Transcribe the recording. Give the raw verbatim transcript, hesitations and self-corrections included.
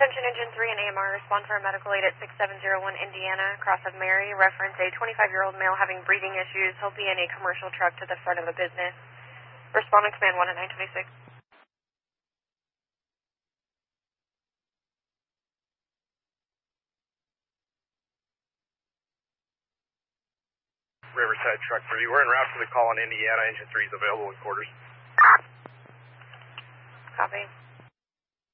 Attention Engine three and A M R, respond for a medical aid at six seven zero one Indiana, Cross of Mary. Reference a twenty-five-year-old male having breathing issues. He'll be in a commercial truck to the front of a business. Respond on command one at nine twenty-six. Riverside Truck three. We're en route for the call in Indiana. Engine three is available in quarters. Copy.